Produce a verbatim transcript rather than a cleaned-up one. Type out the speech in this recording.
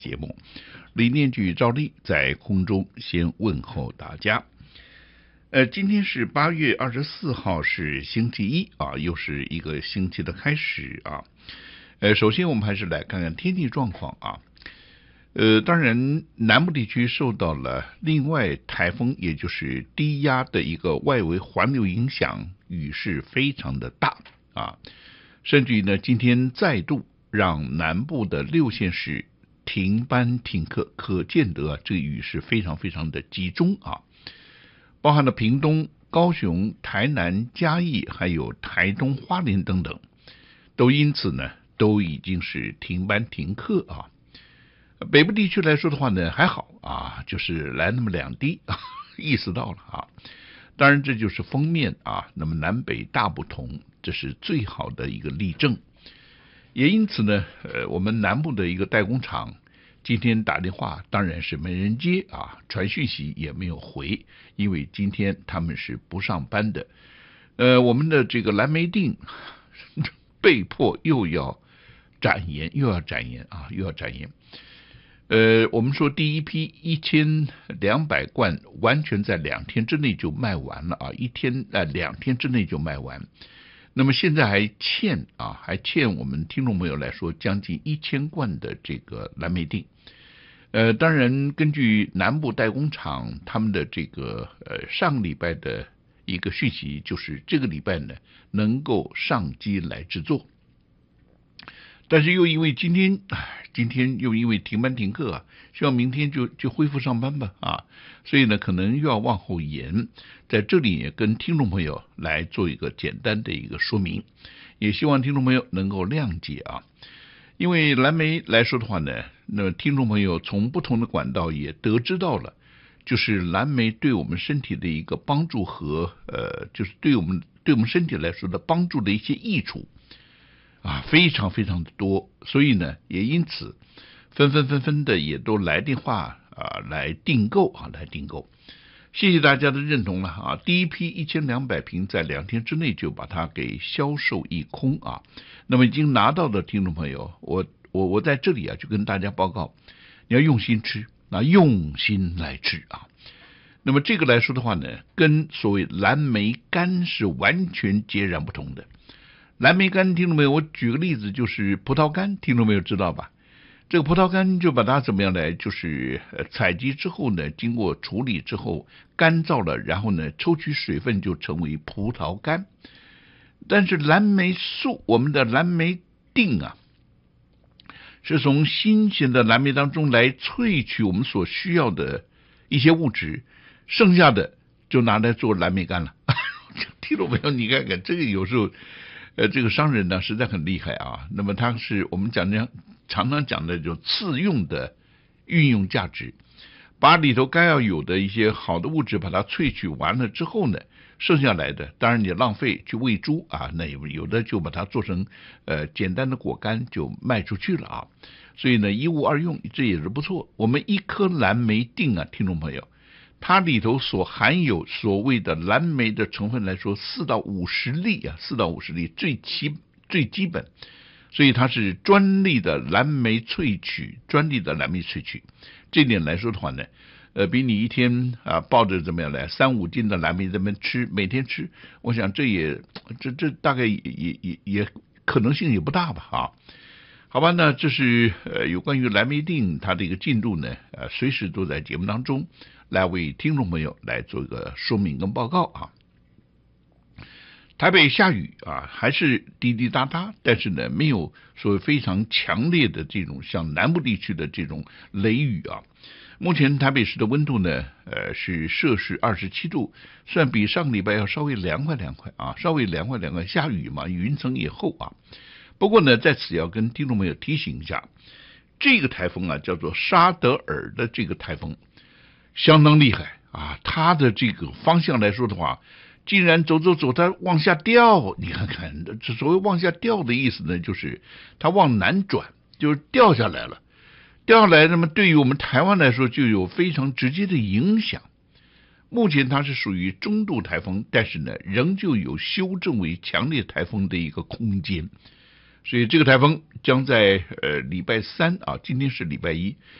节目，李念举照例在空中先问候大家。呃，今天是八月二十四号，是星期一啊，又是一个星期的开始啊。呃，首先我们还是来看看天气状况啊。呃，当然，南部地区受到了另外台风，也就是低压的一个外围环流影响，雨势非常的大啊，甚至于呢，今天再度让南部的六县市停班停课，可见得这个雨是非常非常的集中啊，包含了屏东、高雄、台南、嘉义，还有台东、花莲等等，都因此呢，都已经是停班停课啊。北部地区来说的话呢，还好啊，就是来那么两滴，意识到了啊。当然这就是锋面啊，那么南北大不同，这是最好的一个例证。也因此呢，呃，我们南部的一个代工厂今天打电话当然是没人接啊，传讯息也没有回，因为今天他们是不上班的。呃，我们的这个蓝莓锭被迫又要展延，又要展延啊，又要展延。呃，我们说第一批一千两百罐完全在两天之内就卖完了啊，一天呃两天之内就卖完。那么现在还欠啊，还欠我们听众朋友来说将近一千罐的这个蓝莓锭。呃，当然根据南部代工厂他们的这个呃上礼拜的一个讯息，就是这个礼拜呢能够上机来制作。但是又因为今天，今天又因为停班停课啊，希望明天就就恢复上班吧啊，所以呢可能又要往后延。在这里也跟听众朋友来做一个简单的一个说明，也希望听众朋友能够谅解啊。因为蓝莓来说的话呢，那么听众朋友从不同的管道也得知到了，就是蓝莓对我们身体的一个帮助和呃，就是对我们对我们身体来说的帮助的一些益处。啊，非常非常的多，所以呢，也因此纷纷纷纷的也都来电话啊，来订购啊，来订购。谢谢大家的认同了啊！第一批一千两百瓶在两天之内就把它给销售一空啊。那么已经拿到的听众朋友，我我我在这里啊，就跟大家报告，你要用心吃，啊，用心来吃啊。那么这个来说的话呢，跟所谓蓝莓干是完全截然不同的。蓝莓干听众朋友，我举个例子，就是葡萄干，听众朋友知道吧？这个葡萄干就把它怎么样呢？就是呃采集之后呢，经过处理之后干燥了，然后呢抽取水分就成为葡萄干。但是蓝莓素，我们的蓝莓锭啊，是从新鲜的蓝莓当中来萃取我们所需要的一些物质，剩下的就拿来做蓝莓干了。听众朋友，你看看这个有时候。呃，这个商人呢实在很厉害啊。那么他是我们讲的常常讲的就次用的运用价值，把里头该要有的一些好的物质把它萃取完了之后呢，剩下来的当然你浪费去喂猪啊，那有有的就把它做成呃简单的果干就卖出去了啊。所以呢一物二用，这也是不错。我们一颗蓝莓锭啊，听众朋友。它里头所含有所谓的蓝莓的成分来说，四到五十粒啊，四到五十粒最基最基本，所以它是专利的蓝莓萃取，专利的蓝莓萃取。这点来说的话呢，呃，比你一天啊抱着怎么样来三五斤的蓝莓这么吃，每天吃，我想这也这这大概也也也也可能性也不大吧啊。好吧，那这是呃有关于蓝莓锭它的一个进度呢，呃，随时都在节目当中来为听众朋友来做一个说明跟报告啊。台北下雨啊，还是滴滴答答，但是呢，没有所谓非常强烈的这种像南部地区的这种雷雨啊。目前台北市的温度呢，呃是摄氏二十七度，算比上个礼拜要稍微凉快凉快啊，稍微凉快凉快。下雨嘛，云层也厚啊。不过呢，在此要跟听众朋友提醒一下，这个台风啊叫做沙德尔的这个台风相当厉害啊，它的这个方向来说的话，竟然走走走它往下掉，你看看这所谓往下掉的意思呢，就是它往南转，就是掉下来了。掉下来，那么对于我们台湾来说就有非常直接的影响。目前它是属于中度台风，但是呢仍旧有修正为强烈台风的一个空间。 所以这个台风将在呃礼拜三啊，今天是礼拜一，